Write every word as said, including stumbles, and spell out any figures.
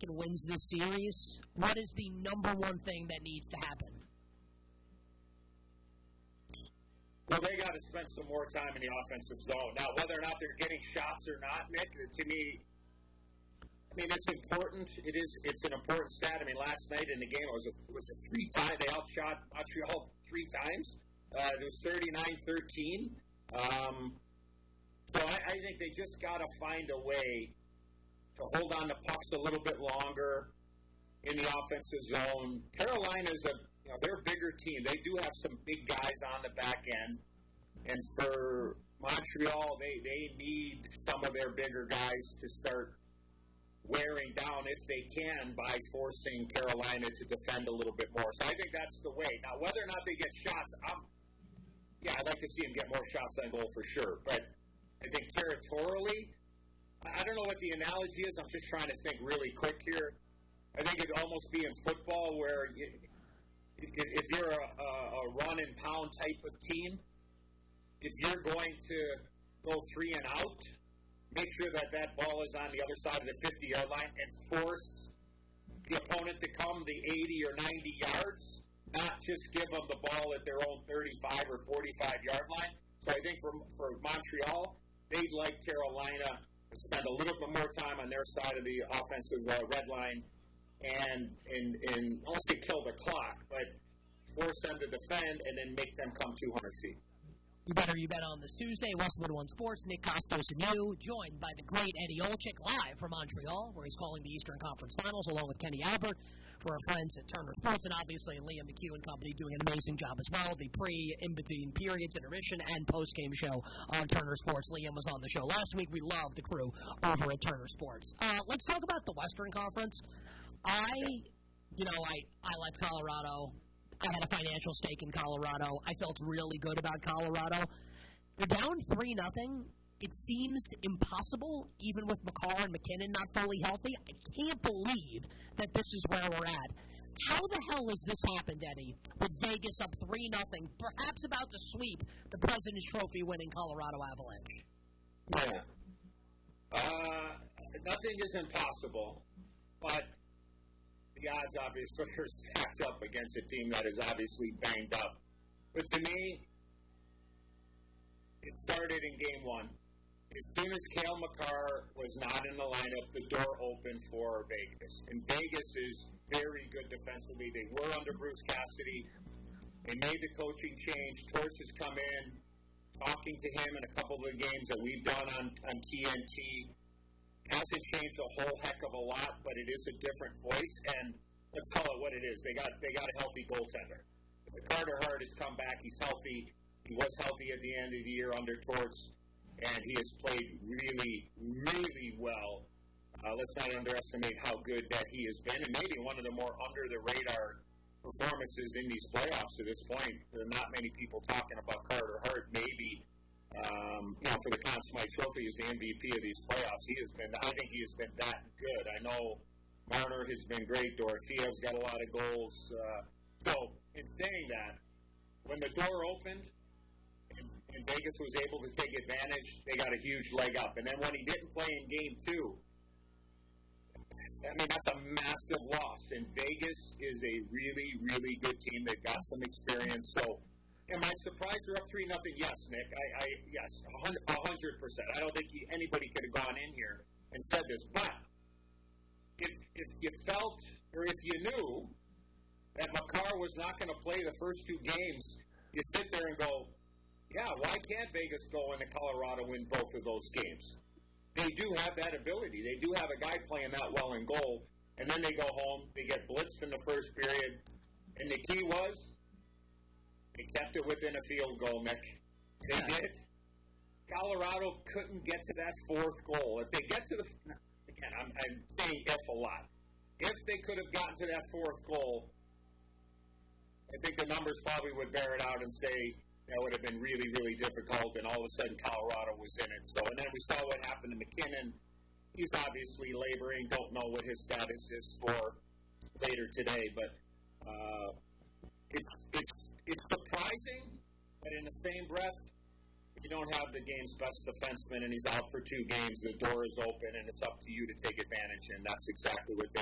and wins this series, what is the number one thing that needs to happen? Well, they got to spend some more time in the offensive zone. Now, whether or not they're getting shots or not, Nick, to me, I mean, it's important. It is. It's an important stat. I mean, last night in the game, it was a, it was a three time. They outshot Montreal three times. Uh, it was thirty-nine thirteen. Um, so I, I think they just got to find a way to hold on to pucks a little bit longer in the offensive zone. Carolina's a you know they're a bigger team. They do have some big guys on the back end, and for Montreal, they they need some of their bigger guys to start wearing down, if they can, by forcing Carolina to defend a little bit more. So I think that's the way. Now, whether or not they get shots, I'm, yeah, I'd like to see them get more shots on goal for sure. But I think territorially, I don't know what the analogy is. I'm just trying to think really quick here. I think it'd almost be in football where you, if you're a, a run and pound type of team, if you're going to go three and out, make sure that that ball is on the other side of the fifty-yard line and force the opponent to come the eighty or ninety yards, not just give them the ball at their own thirty-five or forty-five-yard line. So I think for, for Montreal, they'd like Carolina to spend a little bit more time on their side of the offensive uh, red line and, and, and I won't say kill the clock, but force them to defend and then make them come two hundred feet. You better you bet on this Tuesday. Westwood One Sports, Nick Kostos and you, joined by the great Eddie Olczyk, live from Montreal, where he's calling the Eastern Conference Finals, along with Kenny Albert, for our friends at Turner Sports, and obviously Liam McHugh and company doing an amazing job as well. The pre, in-between periods, intermission, and post-game show on Turner Sports. Liam was on the show last week. We love the crew over at Turner Sports. Uh, let's talk about the Western Conference. I, you know, I, I left Colorado. I had a financial stake in Colorado. I felt really good about Colorado. They're down three nothing. It seems impossible, even with Makar and McKinnon not fully healthy. I can't believe that this is where we're at. How the hell has this happened, Eddie, with Vegas up three nothing, perhaps about to sweep the President's Trophy winning Colorado Avalanche? Yeah. Uh, nothing is impossible, but the odds obviously are stacked up against a team that is obviously banged up. But to me, it started in game one. As soon as Cale Makar was not in the lineup, the door opened for Vegas. And Vegas is very good defensively. They were under Bruce Cassidy. They made the coaching change. Torch has come in, talking to him in a couple of the games that we've done on, on T N T. Hasn't changed a whole heck of a lot, but it is a different voice, and let's call it what it is. They got they got a healthy goaltender. Carter Hart has come back. He's healthy. He was healthy at the end of the year under Torts, and he has played really, really well. Uh, let's not underestimate how good that he has been, and maybe one of the more under-the-radar performances in these playoffs to this point. There are not many people talking about Carter Hart. Maybe Um, you know, for the Conn Smythe Trophy, is the M V P of these playoffs. He has been, I think he has been that good. I know Marner has been great. Dorofeev's got a lot of goals. Uh, so, in saying that, when the door opened and, and Vegas was able to take advantage, they got a huge leg up. And then when he didn't play in game two, I mean, that's a massive loss. And Vegas is a really, really good team. They've got some experience. So, am I surprised they're up three nothing? Yes, Nick. I, I yes, a hundred percent. I don't think you, anybody could have gone in here and said this. But if if you felt or if you knew that Makar was not going to play the first two games, you sit there and go, yeah, why can't Vegas go into Colorado win both of those games? They do have that ability. They do have a guy playing that well in goal, and then they go home. They get blitzed in the first period, and the key was, they kept it within a field goal, Nick. They yeah. did. Colorado couldn't get to that fourth goal. If they get to the – again, I'm, I'm saying if a lot. If they could have gotten to that fourth goal, I think the numbers probably would bear it out and say that would have been really, really difficult, and all of a sudden Colorado was in it. So, and then we saw what happened to McKinnon. He's obviously laboring. Don't know what his status is for later today, but uh, – It's it's it's surprising, but in the same breath, if you don't have the game's best defenseman and he's out for two games, the door is open and it's up to you to take advantage, and that's exactly what